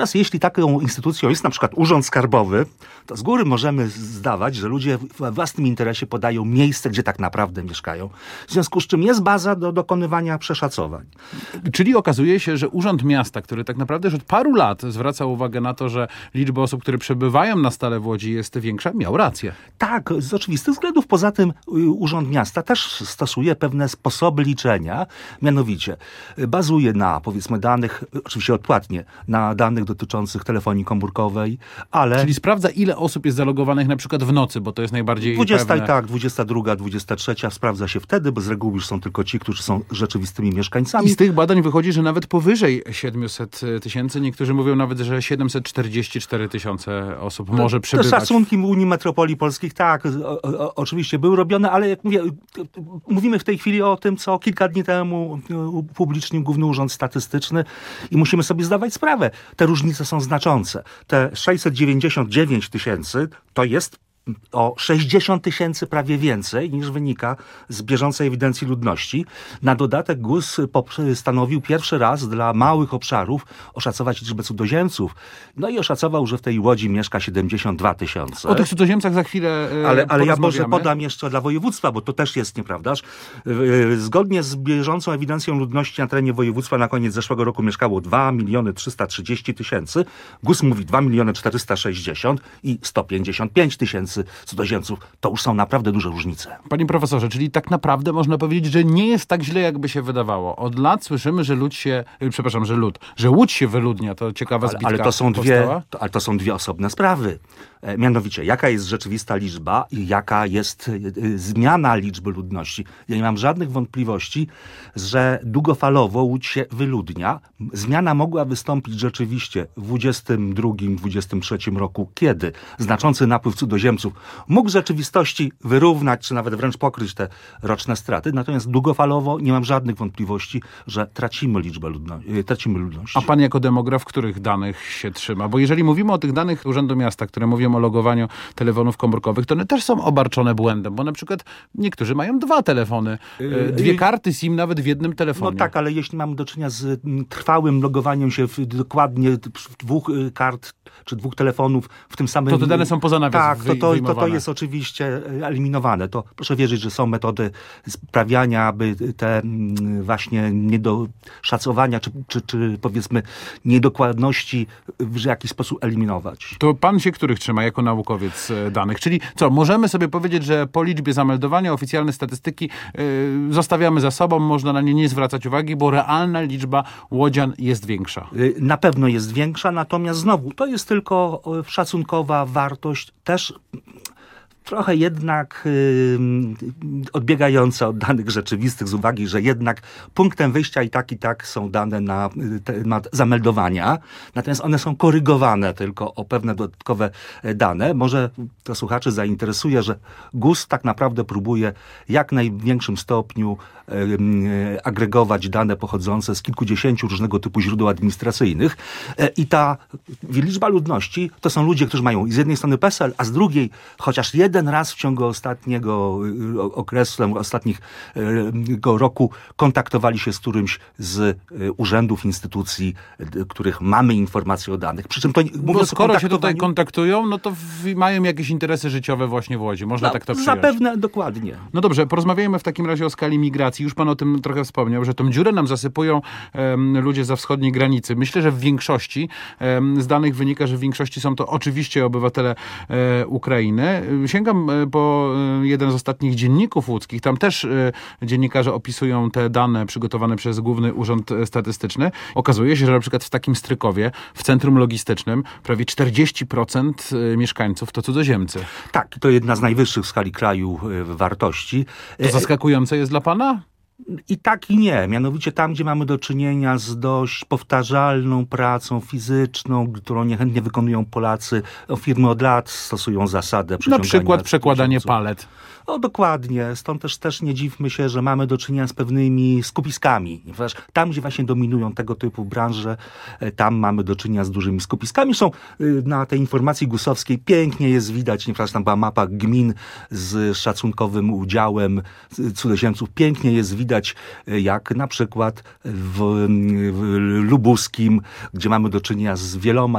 Teraz jeśli taką instytucją jest na przykład Urząd Skarbowy, to z góry możemy zdawać, że ludzie w własnym interesie podają miejsce, gdzie tak naprawdę mieszkają. W związku z czym jest baza do dokonywania przeszacowań. Czyli okazuje się, że Urząd Miasta, który tak naprawdę już od paru lat zwraca uwagę na to, że liczba osób, które przebywają na stale w Łodzi jest większa, miał rację. Tak, z oczywistych względów. Poza tym Urząd Miasta też stosuje pewne sposoby liczenia, mianowicie bazuje na, powiedzmy, danych, oczywiście odpłatnie, na danych dotyczących telefonii komórkowej, ale... Czyli sprawdza, ile osób jest zalogowanych na przykład w nocy, bo to jest najbardziej 22, 23 sprawdza się wtedy, bo z reguły już są tylko ci, którzy są rzeczywistymi mieszkańcami. I z tych badań wychodzi, że nawet powyżej 700 tysięcy, niektórzy mówią nawet, że 744 tysiące osób może przebywać. Te szacunki Unii Metropolii Polskich, tak, oczywiście były robione, ale jak mówię, mówimy w tej chwili o tym, co kilka dni temu upublicznił Główny Urząd Statystyczny i musimy sobie zdawać sprawę. Te różnice są znaczące. Te 699 tysięcy to jest o 60 tysięcy prawie więcej niż wynika z bieżącej ewidencji ludności. Na dodatek GUS stanowił pierwszy raz dla małych obszarów oszacować liczbę cudzoziemców. No i oszacował, że w tej Łodzi mieszka 72 tysiące. O tych cudzoziemcach za chwilę Ale ja może podam jeszcze dla województwa, bo to też jest, nieprawdaż? Zgodnie z bieżącą ewidencją ludności na terenie województwa na koniec zeszłego roku mieszkało 2 330 000. GUS mówi 2 460 i 155 tysięcy cudzoziemców. To już są naprawdę duże różnice. Panie profesorze, czyli tak naprawdę można powiedzieć, że nie jest tak źle, jakby się wydawało. Od lat słyszymy, że że Łódź się wyludnia. To ciekawa zbitka ale to są dwie osobne sprawy. Mianowicie, jaka jest rzeczywista liczba i jaka jest zmiana liczby ludności. Ja nie mam żadnych wątpliwości, że długofalowo Łódź się wyludnia. Zmiana mogła wystąpić rzeczywiście w 22-23 roku, kiedy znaczący napływ cudzoziemców mógł w rzeczywistości wyrównać, czy nawet wręcz pokryć te roczne straty. Natomiast długofalowo nie mam żadnych wątpliwości, że tracimy ludność. A pan jako demograf, których danych się trzyma? Bo jeżeli mówimy o tych danych Urzędu Miasta, które mówią o logowaniu telefonów komórkowych, to one też są obarczone błędem, bo na przykład niektórzy mają 2 telefony, 2 karty SIM nawet w jednym telefonie. No tak, ale jeśli mamy do czynienia z trwałym logowaniem się dokładnie 2 kart czy 2 telefonów w tym samym... To te dane są poza nawias Tak, to jest oczywiście eliminowane. To proszę wierzyć, że są metody sprawiania, aby te właśnie niedoszacowania, czy powiedzmy niedokładności w jakiś sposób eliminować. To pan się których trzyma jako naukowiec danych? Czyli co, możemy sobie powiedzieć, że po liczbie zameldowania oficjalne statystyki zostawiamy za sobą, można na nie nie zwracać uwagi, bo realna liczba łodzian jest większa. Na pewno jest większa, natomiast znowu, to jest tylko szacunkowa wartość, też trochę jednak odbiegająca od danych rzeczywistych z uwagi, że jednak punktem wyjścia i tak są dane na temat zameldowania. Natomiast one są korygowane tylko o pewne dodatkowe dane. Może to słuchaczy zainteresuje, że GUS tak naprawdę próbuje jak największym stopniu agregować dane pochodzące z kilkudziesięciu różnego typu źródeł administracyjnych. I ta liczba ludności to są ludzie, którzy mają z jednej strony PESEL, a z drugiej chociaż jeden raz w ciągu ostatniego okresu, ostatniego roku kontaktowali się z którymś z urzędów, instytucji, których mamy informacje o danych. Przy czym to bo skoro się tutaj kontaktują, no to mają jakieś interesy życiowe właśnie w Łodzi. Można tak to przyjąć. Zapewne, dokładnie. No dobrze, porozmawiajmy w takim razie o skali migracji. Już pan o tym trochę wspomniał, że tą dziurę nam zasypują ludzie za wschodniej granicy. Myślę, że w większości z danych wynika, że w większości są to oczywiście obywatele Ukrainy. Sięgam po jeden z ostatnich dzienników łódzkich. Tam też dziennikarze opisują te dane przygotowane przez Główny Urząd Statystyczny. Okazuje się, że na przykład w takim Strykowie, w centrum logistycznym, prawie 40% mieszkańców to cudzoziemcy. Tak, to jedna z najwyższych w skali kraju wartości. To zaskakujące jest dla pana? I tak i nie. Mianowicie tam, gdzie mamy do czynienia z dość powtarzalną pracą fizyczną, którą niechętnie wykonują Polacy. Firmy od lat stosują zasadę na przykład przekładanie palet. No dokładnie. Stąd też nie dziwmy się, że mamy do czynienia z pewnymi skupiskami. Tam, gdzie właśnie dominują tego typu branże, tam mamy do czynienia z dużymi skupiskami. Są na tej informacji GUS-owskiej pięknie jest widać, tam była mapa gmin z szacunkowym udziałem cudzoziemców. Pięknie jest widać, widać, jak na przykład w Lubuskim, gdzie mamy do czynienia z wieloma